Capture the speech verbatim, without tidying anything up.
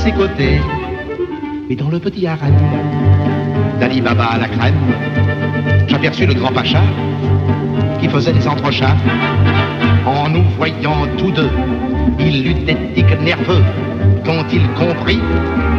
ses côtés. Et dans le petit harem d'Ali Baba à la crème, j'aperçus le grand pacha qui faisait des entrechats. En nous voyant tous deux, il eut des tics nerveux dont il comprit